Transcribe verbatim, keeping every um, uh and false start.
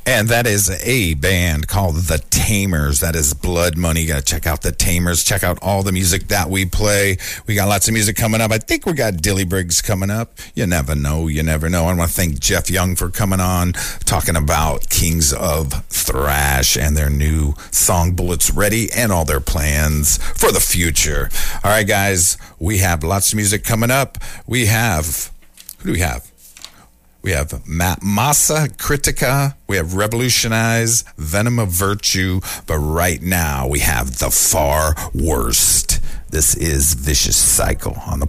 And that is a band called The Tamers. That is Blood Money. You got to check out The Tamers. Check out all the music that we play. We got lots of music coming up. I think we got Dilly Briggs coming up. You never know. You never know. I want to thank Jeff Young for coming on, talking about Kings of Thrash and their new song Bullets Ready and all their plans for the future. All right, guys. We have lots of music coming up. We have, who do we have? We have Ma- Massa Critica. We have Revolutionize, Venom of Virtue. But right now, we have The Far Worst. This is Vicious Cycle on the